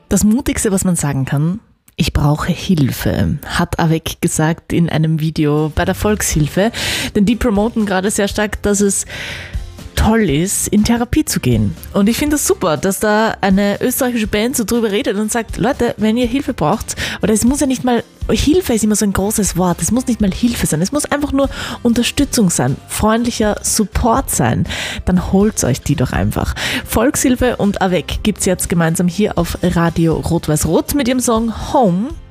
Das Mutigste, was man sagen kann, ich brauche Hilfe, hat Avec gesagt in einem Video bei der Volkshilfe. Denn die promoten gerade sehr stark, dass es toll ist, in Therapie zu gehen. Und ich finde es das super, dass da eine österreichische Band so drüber redet und sagt, Leute, wenn ihr Hilfe braucht, oder es muss ja nicht mal, Hilfe ist immer so ein großes Wort, es muss nicht mal Hilfe sein, es muss einfach nur Unterstützung sein, freundlicher Support sein, dann holt euch die doch einfach. Volkshilfe und Avec gibt's jetzt gemeinsam hier auf Radio Rot-Weiß-Rot mit ihrem Song Home.